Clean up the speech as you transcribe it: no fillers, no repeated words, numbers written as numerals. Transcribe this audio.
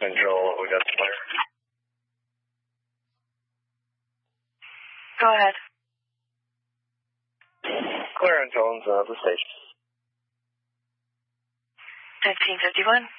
Central, we got clear. Go ahead. Clear on Jones, the station. 1551.